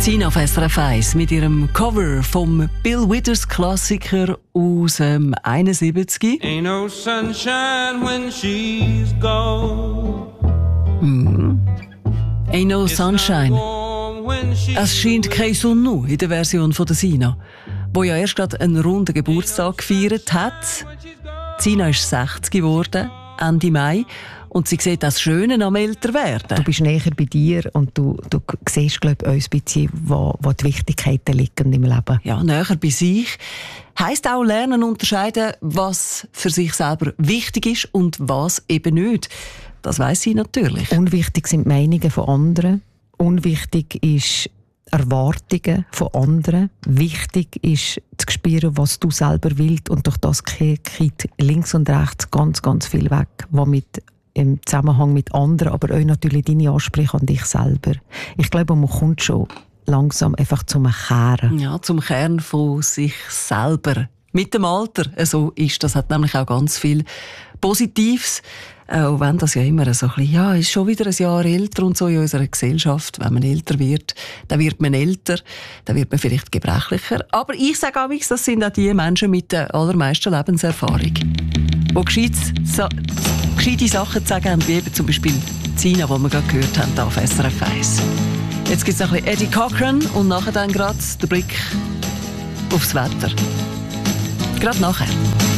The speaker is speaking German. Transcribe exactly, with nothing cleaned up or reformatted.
Sina auf S R F eins mit ihrem Cover vom Bill Withers Klassiker aus dem einundsiebzig. Ain't no sunshine when she's gone. Mhm. Ain't no sunshine. Es scheint keine Sonne in der Version von der Sina, wo ja erst gerade einen runden Geburtstag gefeiert hat. Sina ist sechzig geworden, Ende Mai. Und sie sieht das Schöne am Älterwerden. Du bist näher bei dir und du, du siehst, glaube ich, uns ein bisschen, wo, wo die Wichtigkeiten liegen im Leben. Ja, näher bei sich. Heisst auch lernen unterscheiden, was für sich selber wichtig ist und was eben nicht. Das weiss sie natürlich. Unwichtig sind die Meinungen von anderen. Unwichtig ist Erwartungen von anderen. Wichtig ist zu spüren, was du selber willst. Und durch das geht links und rechts ganz, ganz viel weg, was mit im Zusammenhang mit anderen, aber auch natürlich deine Ansprüche an dich selber. Ich glaube, man kommt schon langsam einfach zum Kern. Ja, zum Kern von sich selber. Mit dem Alter. So ist das. Hat nämlich auch ganz viel Positives. Auch wenn das ja immer so ein bisschen, ja, ist schon wieder ein Jahr älter und so in unserer Gesellschaft. Wenn man älter wird, dann wird man älter, dann wird man vielleicht gebrechlicher. Aber ich sage auch, das sind auch die Menschen mit der allermeisten Lebenserfahrung, die gescheite, so, gescheite Sachen zu sagen haben, wie eben zum Beispiel Sina, die wir gerade gehört haben, hier auf S R F eins. Jetzt gibt es noch ein bisschen Eddie Cochran und nachher dann gerade der Blick aufs Wetter. Gerade nachher.